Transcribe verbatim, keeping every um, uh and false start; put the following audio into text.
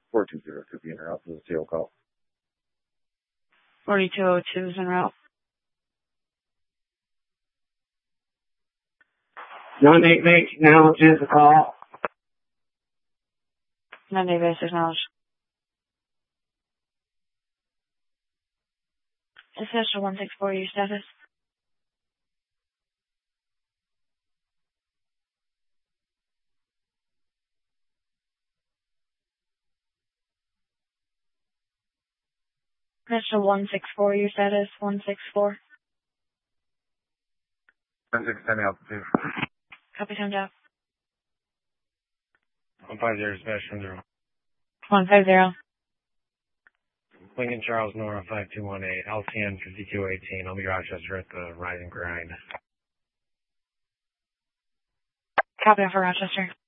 four two zero two being route to the tail call. forty-two oh two is en route. Nine eight base acknowledges the call. nine eight base acknowledged. Dispatcher one six four, your status? Dispatcher one six four, your status? one six four. ten six ten altitude. Copy, timed out. one five zero, dispatch from zero. one five zero. Lincoln Charles Nora five two one eight, L C N fifty-two eighteen. I'll be Rochester at the Rise and Grind. Copy for Rochester.